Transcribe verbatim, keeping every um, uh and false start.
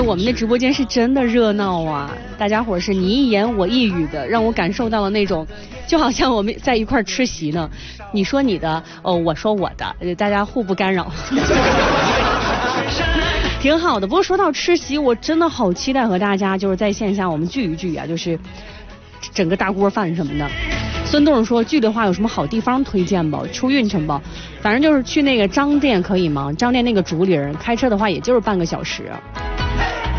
我们的直播间是真的热闹啊，大家伙是你一言我一语的，让我感受到了那种就好像我们在一块吃席呢，你说你的哦，我说我的，大家互不干扰挺好的。不过说到吃席，我真的好期待和大家就是在线下我们聚一聚啊，就是整个大锅饭什么的。孙栋说聚的话有什么好地方推荐吧，出运程吧，反正就是去那个张店可以吗？张店那个竹林，开车的话也就是半个小时。